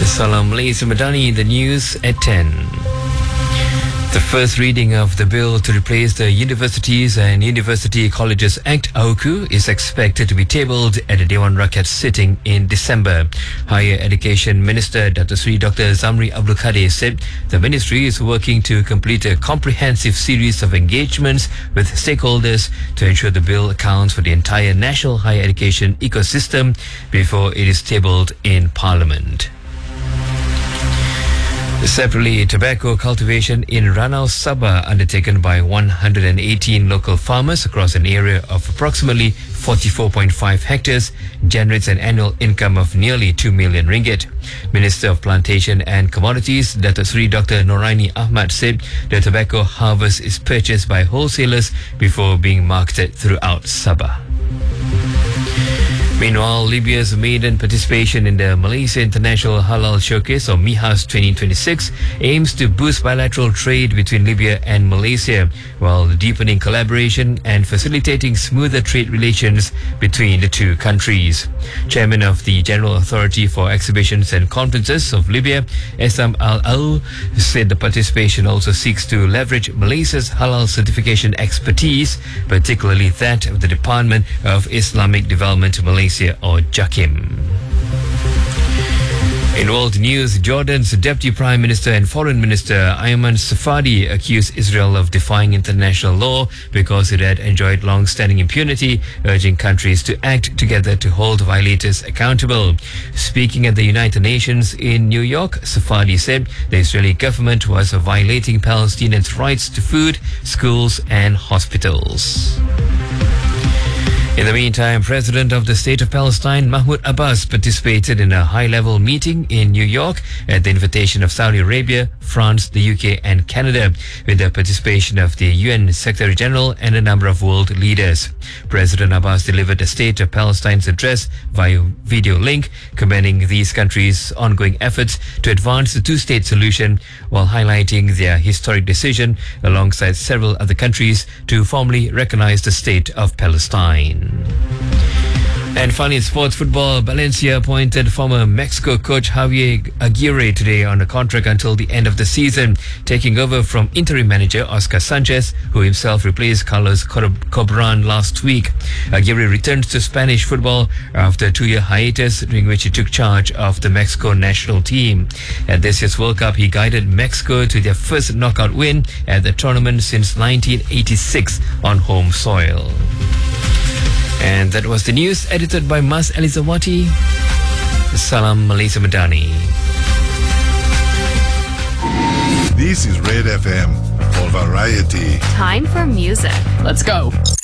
Salam Malaysia Madani, the news at 10. The first reading of the bill to replace the Universities and University Colleges Act (AUKU) is expected to be tabled at the Dewan Rakyat sitting in December. Higher Education Minister Dr. Zamri Abdul Kadir said the ministry is working to complete a comprehensive series of engagements with stakeholders to ensure the bill accounts for the entire national higher education ecosystem before it is tabled in Parliament. Separately, tobacco cultivation in Ranau Sabah, undertaken by 118 local farmers across an area of approximately 44.5 hectares, generates an annual income of nearly 2 million ringgit. Minister of Plantation and Commodities, Dr. Noraini Ahmad, said the tobacco harvest is purchased by wholesalers before being marketed throughout Sabah. Meanwhile, Libya's maiden participation in the Malaysia International Halal Showcase, or MIHAS 2026, aims to boost bilateral trade between Libya and Malaysia, while deepening collaboration and facilitating smoother trade relations between the two countries. Chairman of the General Authority for Exhibitions and Conferences of Libya, Esam Al-Aou, said the participation also seeks to leverage Malaysia's halal certification expertise, particularly that of the Department of Islamic Development Malaysia, or JAKIM. In world news, Jordan's Deputy Prime Minister and Foreign Minister Ayman Safadi accused Israel of defying international law because it had enjoyed long-standing impunity, urging countries to act together to hold violators accountable. Speaking at the United Nations in New York, Safadi said the Israeli government was violating Palestinians' rights to food, schools and hospitals. In the meantime, President of the State of Palestine, Mahmoud Abbas, participated in a high-level meeting in New York at the invitation of Saudi Arabia, France, the UK and Canada, with the participation of the UN Secretary-General and a number of world leaders. President Abbas delivered a State of Palestine's address via video link, commending these countries' ongoing efforts to advance the two-state solution while highlighting their historic decision, alongside several other countries, to formally recognize the State of Palestine. And finally, in sports football, Valencia appointed former Mexico coach Javier Aguirre today on a contract until the end of the season, taking over from interim manager Oscar Sanchez, who himself replaced Carlos Cobran last week. Aguirre returned to Spanish football after a 2-year hiatus, during which he took charge of the Mexico national team. At this year's World Cup, he guided Mexico to their first knockout win at the tournament since 1986 on home soil. And that was the news, edited by Mas Elizawati. Salam Malaysia Madani. This is Red FM for variety. Time for music. Let's go.